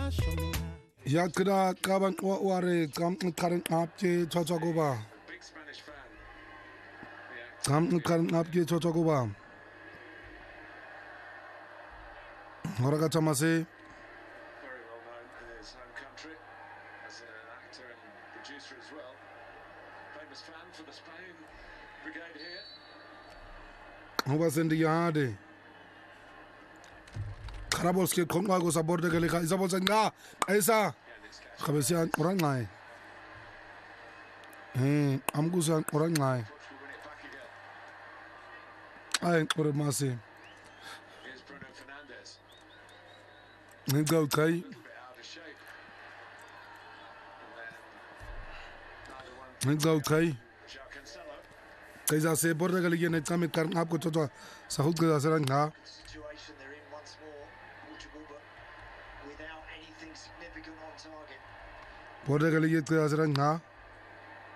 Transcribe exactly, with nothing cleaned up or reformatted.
Ya kira kaban ware kam karan apje chocho goba. Kam karan apje chocho goba. Horaga chamase. Very well known in his home country as an actor and producer as well. Famous fan for the Spain brigade here. Hoba sendi yade. Karabolski konwa go sabor de galika isabol senga. Esa. Khabesian orang ngai. Eh, amgusan orang ngai. Ay, ore masi. Here's Bruno Fernandes. Ningau kai. A bit out of shape. And then another one. Ningau kai. João Cancelo. Kaisa se bor de galika ne kam karn aap ko chocho sahut ga sarang nga. Situation they're in once more, Portugal, but without anything significant on target. Bor de galika ga sarang nga.